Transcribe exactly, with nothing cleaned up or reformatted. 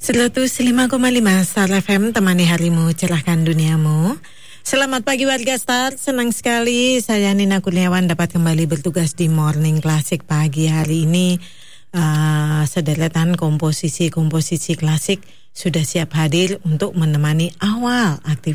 seratus lima koma lima Star F M, temani harimu, cerahkan duniamu. Selamat pagi warga Star, senang sekali saya Nina Kurniawan dapat kembali bertugas di Morning Classic pagi hari ini. Uh, sederetan komposisi-komposisi klasik sudah siap hadir untuk menemani awal aktivitas